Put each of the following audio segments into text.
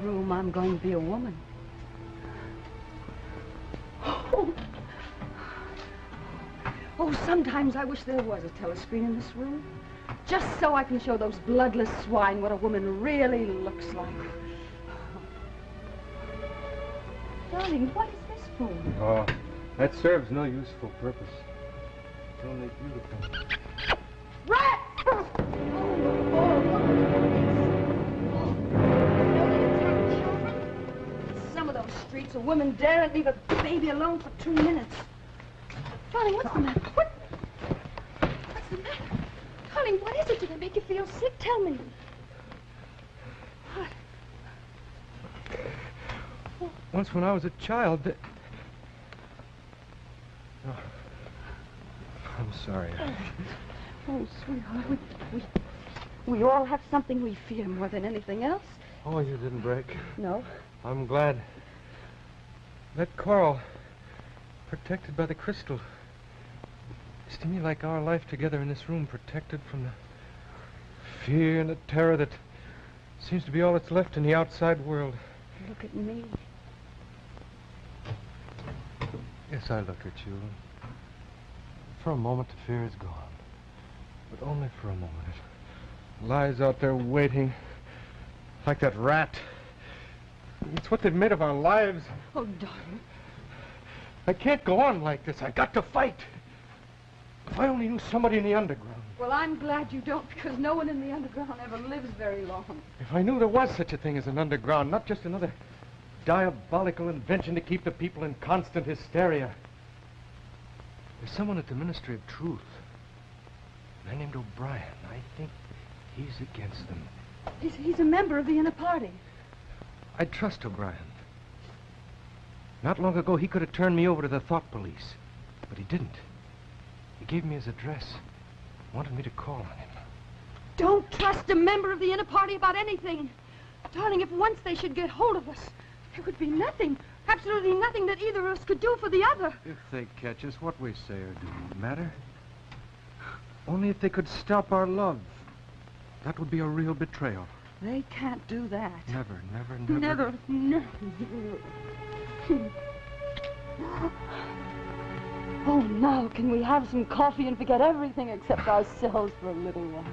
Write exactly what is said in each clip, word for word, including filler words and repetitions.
room, I'm going to be a woman. Oh. Oh, sometimes I wish there was a telescreen in this room. Just so I can show those bloodless swine what a woman really looks like. Darling, what is this for? Oh, that serves no useful purpose. It's only beautiful. Rat! Oh, oh, some of those streets, a woman daren't leave a baby alone for two minutes. Darling, what's the matter? What? What's the matter? Darling, what is it? Did they make you feel sick? Tell me. What? Once when I was a child, they... oh. I'm sorry. Oh, sweetheart, we, we, we all have something we fear more than anything else. Oh, you didn't break? No. I'm glad. That coral, protected by the crystal, is to me like our life together in this room, protected from the fear and the terror that seems to be all that's left in the outside world. Look at me. Yes, I look at you. For a moment, the fear is gone. But only for a moment. It lies out there waiting, like that rat. It's what they've made of our lives. Oh, darling. I can't go on like this. I got to fight. If I only knew somebody in the underground. Well, I'm glad you don't, because no one in the underground ever lives very long. If I knew there was such a thing as an underground, not just another diabolical invention to keep the people in constant hysteria. There's someone at the Ministry of Truth. A man named O'Brien. I think he's against them. He's, he's a member of the inner party. I trust O'Brien. Not long ago, he could have turned me over to the thought police, but he didn't. He gave me his address, wanted me to call on him. Don't trust a member of the inner party about anything. Darling, if once they should get hold of us, there would be nothing, absolutely nothing that either of us could do for the other. If they catch us, what we say or do won't matter. Only if they could stop our love. That would be a real betrayal. They can't do that. Never, never, never. Never, never. Oh, now can we have some coffee and forget everything except ourselves for a little while?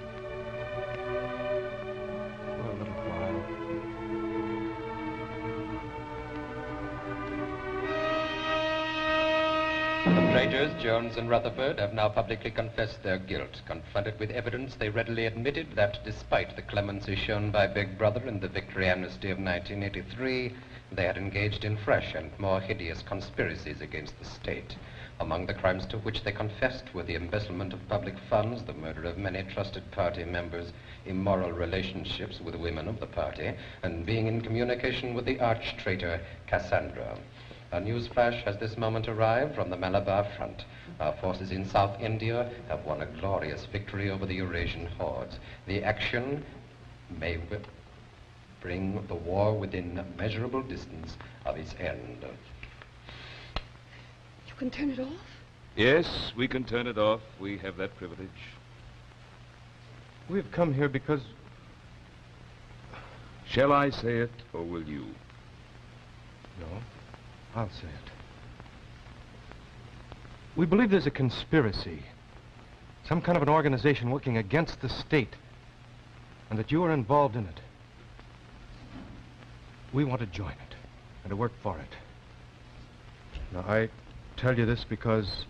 For a little while. The traitors, Jones and Rutherford, have now publicly confessed their guilt. Confronted with evidence, they readily admitted that despite the clemency shown by Big Brother in the victory amnesty of nineteen eighty-three, they had engaged in fresh and more hideous conspiracies against the state. Among the crimes to which they confessed were the embezzlement of public funds, the murder of many trusted party members, immoral relationships with women of the party, and being in communication with the arch-traitor Cassandra. A news flash has this moment arrived from the Malabar front. Our forces in South India have won a glorious victory over the Eurasian hordes. The action may bring the war within a measurable distance of its end. You can turn it off? Yes, we can turn it off. We have that privilege. We've come here because... Shall I say it, or will you? No, I'll say it. We believe there's a conspiracy. Some kind of an organization working against the state. And that you are involved in it. We want to join it. And to work for it. Now, I tell you this because...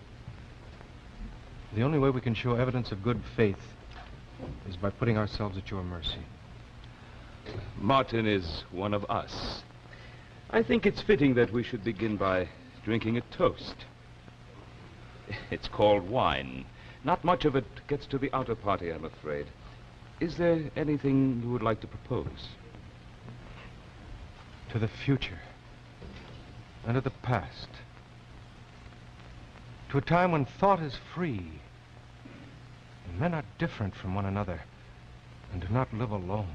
the only way we can show evidence of good faith is by putting ourselves at your mercy. Martin is one of us. I think it's fitting that we should begin by drinking a toast. It's called wine. Not much of it gets to the outer party, I'm afraid. Is there anything you would like to propose? To the future. And to the past. To a time when thought is free. And men are different from one another. And do not live alone.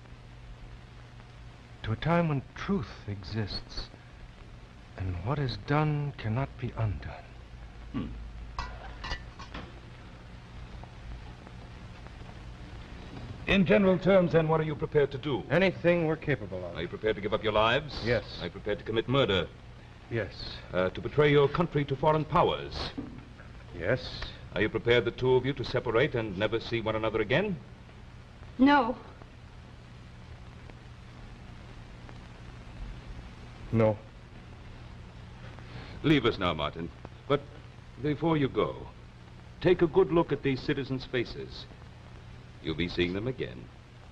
To a time when truth exists. And what is done cannot be undone. Hmm. In general terms, then, what are you prepared to do? Anything we're capable of. Are you prepared to give up your lives? Yes. Are you prepared to commit murder? Yes. Uh, to betray your country to foreign powers? Yes. Are you prepared, the two of you, to separate and never see one another again? No. No. Leave us now, Martin. But before you go, take a good look at these citizens' faces. You'll be seeing them again.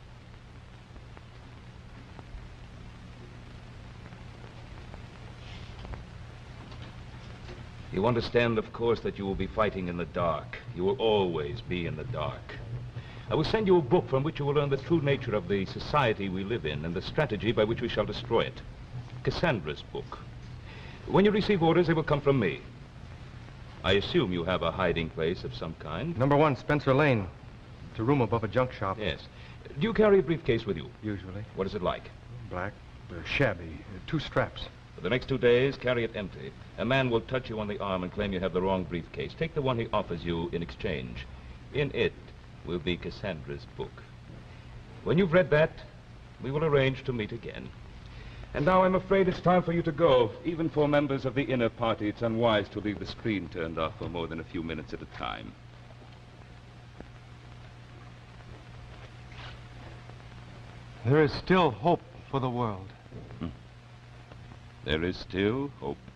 You understand, of course, that you will be fighting in the dark. You will always be in the dark. I will send you a book from which you will learn the true nature of the society we live in and the strategy by which we shall destroy it. Cassandra's book. When you receive orders, they will come from me. I assume you have a hiding place of some kind. Number one, Spencer Lane. It's a room above a junk shop. Yes. Do you carry a briefcase with you? Usually. What is it like? Black, uh, shabby, uh, two straps. For the next two days, carry it empty. A man will touch you on the arm and claim you have the wrong briefcase. Take the one he offers you in exchange. In it will be Cassandra's book. When you've read that, we will arrange to meet again. And now I'm afraid it's time for you to go. Even for members of the inner party, it's unwise to leave the screen turned off for more than a few minutes at a time. There is still hope for the world. There is still hope.